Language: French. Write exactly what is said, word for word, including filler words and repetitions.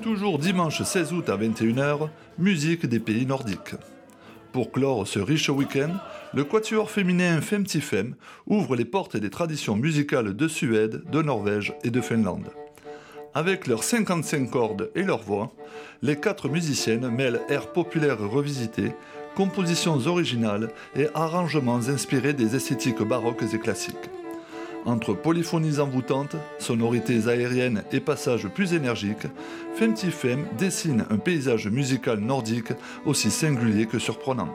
Toujours dimanche seize août à vingt et une heures, musique des pays nordiques. Pour clore ce riche week-end, le quatuor féminin Femti Fem ouvre les portes des traditions musicales de Suède, de Norvège et de Finlande. Avec leurs cinquante-cinq cordes et leur voix, les quatre musiciennes mêlent airs populaires revisités, compositions originales et arrangements inspirés des esthétiques baroques et classiques. Entre polyphonies envoûtantes, sonorités aériennes et passages plus énergiques, Femti Fem dessine un paysage musical nordique aussi singulier que surprenant.